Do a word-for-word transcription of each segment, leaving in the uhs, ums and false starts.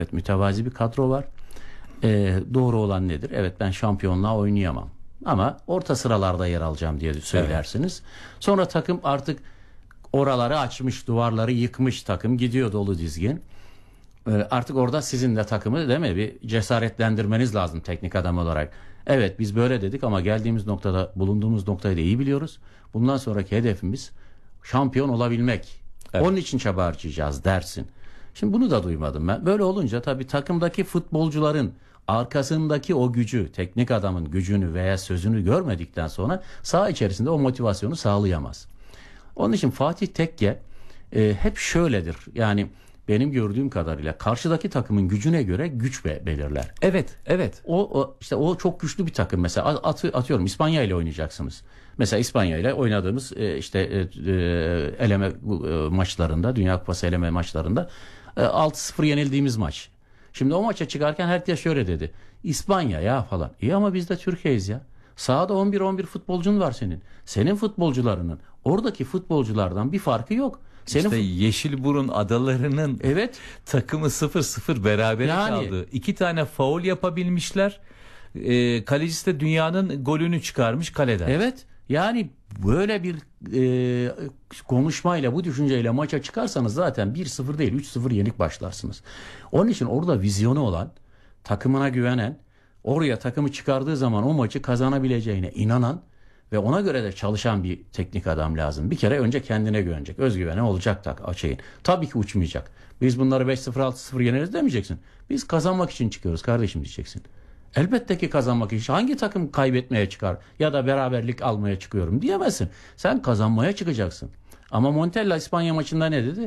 Evet, mütevazi bir kadro var. Ee, doğru olan nedir? Evet, ben şampiyonluğa oynayamam. Ama orta sıralarda yer alacağım diye söylersiniz. Evet. Sonra takım artık oraları açmış, duvarları yıkmış, takım gidiyor dolu dizgin. Ee, artık orada sizin de takımı değil mi? Bir cesaretlendirmeniz lazım teknik adam olarak. Evet, biz böyle dedik ama geldiğimiz noktada, bulunduğumuz noktayı da iyi biliyoruz. Bundan sonraki hedefimiz şampiyon olabilmek. Evet. Onun için çaba harcayacağız dersin. Şimdi bunu da duymadım ben. Böyle olunca tabii takımdaki futbolcuların arkasındaki o gücü, teknik adamın gücünü veya sözünü görmedikten sonra saha içerisinde o motivasyonu sağlayamaz. Onun için Fatih Tekke e, hep şöyledir. Yani benim gördüğüm kadarıyla karşıdaki takımın gücüne göre güç be belirler. Evet, evet. O, o işte o çok güçlü bir takım. Mesela at, atıyorum İspanya ile oynayacaksınız. Mesela İspanya ile oynadığımız e, işte e, e, eleme e, maçlarında, Dünya Kupası eleme maçlarında e, altı sıfır yenildiğimiz maç. Şimdi o maça çıkarken herkes şöyle dedi. İspanya ya falan. İyi ama biz de Türkiye'yiz ya. Sahada on bir on bir futbolcun var senin. Senin futbolcularının oradaki futbolculardan bir farkı yok. Senin işte Yeşilburun adalarının evet. takımı sıfır sıfır berabere yani, kaldı. İki tane faul yapabilmişler. E, kalecisi de dünyanın golünü çıkarmış kaleden. Evet. Yani böyle bir e, konuşmayla, bu düşünceyle maça çıkarsanız zaten bir sıfır değil üç sıfır yenik başlarsınız. Onun için orada vizyonu olan, takımına güvenen, oraya takımı çıkardığı zaman o maçı kazanabileceğine inanan ve ona göre de çalışan bir teknik adam lazım. Bir kere önce kendine güvenecek. Özgüveni olacak tak açayın. Tabii ki uçmayacak. Biz bunları beş sıfır altı sıfır yeneriz demeyeceksin. Biz kazanmak için çıkıyoruz kardeşim diyeceksin. Elbette ki kazanmak için. Hangi takım kaybetmeye çıkar ya da beraberlik almaya çıkıyorum diyemezsin. Sen kazanmaya çıkacaksın. Ama Montella İspanya maçında ne dedi?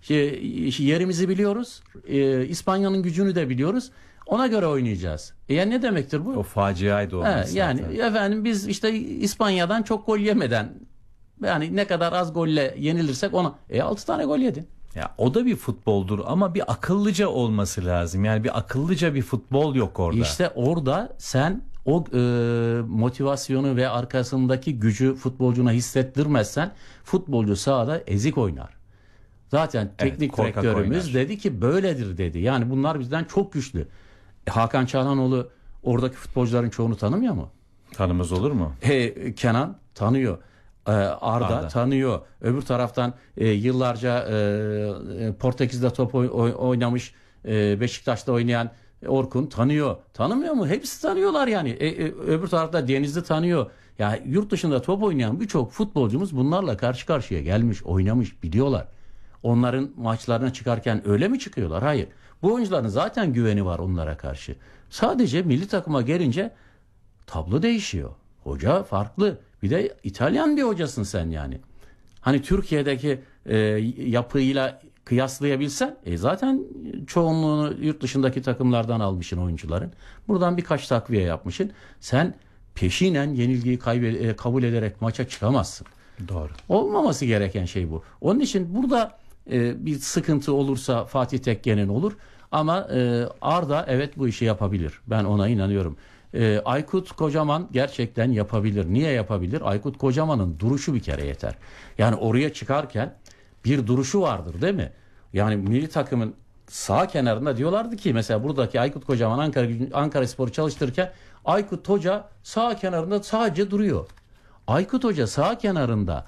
Yerimizi biliyoruz. İspanya'nın gücünü de biliyoruz. Ona göre oynayacağız. E yani ne demektir bu? O faciaydı olması. He, yani zaten. Efendim biz işte İspanya'dan çok gol yemeden, yani ne kadar az golle yenilirsek ona e altı tane gol yedin. Ya o da bir futboldur ama bir akıllıca olması lazım. Yani bir akıllıca bir futbol yok orada. İşte orada sen o e, motivasyonu ve arkasındaki gücü futbolcuna hissettirmezsen futbolcu sahada ezik oynar. Zaten teknik evet, direktörümüz dedi ki böyledir dedi. Yani bunlar bizden çok güçlü. E, Hakan Çalhanoğlu oradaki futbolcuların çoğunu tanımıyor mu? Tanımaz olur mu? E, Kenan tanıyor. E, Arda, Arda tanıyor. Öbür taraftan e, yıllarca e, Portekiz'de top oy, oy, oynamış, e, Beşiktaş'ta oynayan Orkun tanıyor. Tanımıyor mu? Hepsi tanıyorlar yani. E, e, öbür tarafta Denizli tanıyor. Ya yani yurt dışında top oynayan birçok futbolcumuz bunlarla karşı karşıya gelmiş, oynamış, biliyorlar. Onların maçlarına çıkarken öyle mi çıkıyorlar? Hayır. Bu oyuncuların zaten güveni var onlara karşı. Sadece milli takıma gelince tablo değişiyor. Hoca farklı. Bir de İtalyan bir hocasın sen yani. Hani Türkiye'deki e, yapıyla kıyaslayabilsen e, zaten çoğunluğunu yurt dışındaki takımlardan almışsın oyuncuların. Buradan birkaç takviye yapmışsın. Sen peşinen yenilgiyi kaybe- e, kabul ederek maça çıkamazsın. Doğru. Olmaması gereken şey bu. Onun için burada e, bir sıkıntı olursa Fatih Tekke'nin olur. Ama e, Arda evet bu işi yapabilir. Ben ona inanıyorum. E, Aykut Kocaman gerçekten yapabilir. Niye yapabilir? Aykut Kocaman'ın duruşu bir kere yeter. Yani oraya çıkarken bir duruşu vardır değil mi? Yani milli takımın sağ kenarında diyorlardı ki mesela buradaki Aykut Kocaman Ankara Ankaraspor'u çalıştırırken Aykut Hoca sağ kenarında sadece duruyor. Aykut Hoca sağ kenarında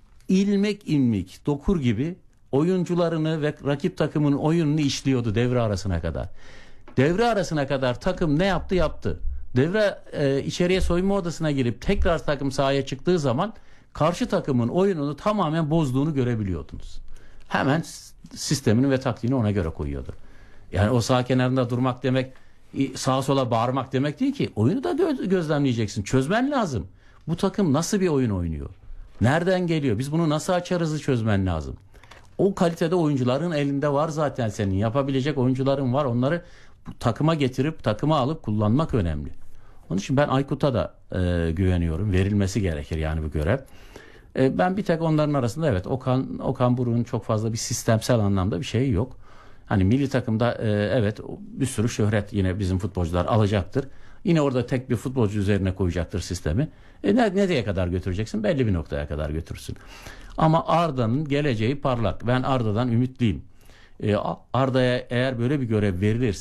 ilmek ilmek dokur gibi oyuncularını ve rakip takımın oyununu işliyordu devre arasına kadar. Devre arasına kadar takım ne yaptı yaptı. Devre e, içeriye soyunma odasına girip tekrar takım sahaya çıktığı zaman karşı takımın oyununu tamamen bozduğunu görebiliyordunuz. Hemen sistemini ve taktiğini ona göre koyuyordu. Yani o sağ kenarında durmak demek sağa sola bağırmak demek değil ki. Oyunu da gö- gözlemleyeceksin. Çözmen lazım. Bu takım nasıl bir oyun oynuyor? Nereden geliyor? Biz bunu nasıl açarızı çözmen lazım. O kalitede oyuncuların elinde var zaten senin. Yapabilecek oyuncuların var. Onları takıma getirip takıma alıp kullanmak önemli. Onun için ben Aykut'a da e, güveniyorum. Verilmesi gerekir yani bu görev. E, ben bir tek onların arasında evet Okan Okan Buruk'un çok fazla bir sistemsel anlamda bir şeyi yok. Hani milli takımda e, evet bir sürü şöhret yine bizim futbolcular alacaktır. Yine orada tek bir futbolcu üzerine koyacaktır sistemi. E, ne, nereye kadar götüreceksin? Belli bir noktaya kadar götürürsün. Ama Arda'nın geleceği parlak. Ben Arda'dan ümitliyim. E, Arda'ya eğer böyle bir görev verilirse